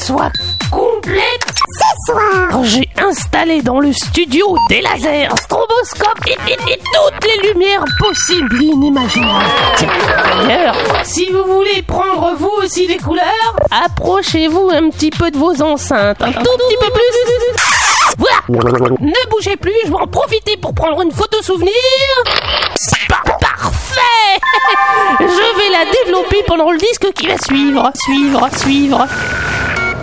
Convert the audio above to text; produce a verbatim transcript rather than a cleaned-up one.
soit complète. Ce soir, J'ai installé dans le studio des lasers, un stroboscope et, et- et toutes les lumières possibles et inimaginables. Tiens, d'ailleurs, si vous voulez prendre vous aussi des couleurs, approchez-vous un petit peu de vos enceintes, un tout petit peu plus. Voilà. Ne bougez plus, je vais en profiter pour prendre une photo souvenir. Par- Parfait. Je vais la développer pendant le disque qui va suivre, suivre, suivre.